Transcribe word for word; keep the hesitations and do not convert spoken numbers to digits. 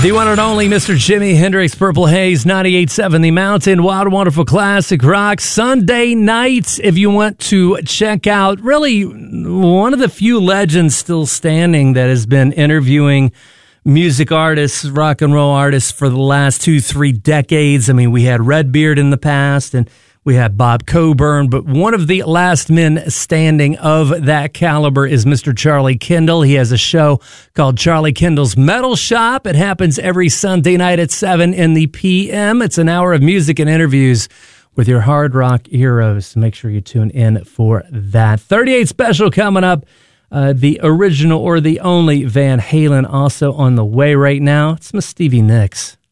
The one and only Mister Jimi Hendrix, Purple Haze, ninety-eight point seven The Mountain, Wild Wonderful Classic Rock. Sunday nights, if you want to check out really one of the few legends still standing that has been interviewing music artists, rock and roll artists for the last two, three decades. I mean, we had Redbeard in the past, and we had Bob Coburn, but one of the last men standing of that caliber is Mister Charlie Kendall. He has a show called Charlie Kendall's Metal Shop. It happens every Sunday night at seven in the p m. It's an hour of music and interviews with your hard rock heroes. So make sure you tune in for that. thirty-eight special coming up. Uh, the original or the only Van Halen also on the way right now. It's Miss Stevie Nicks.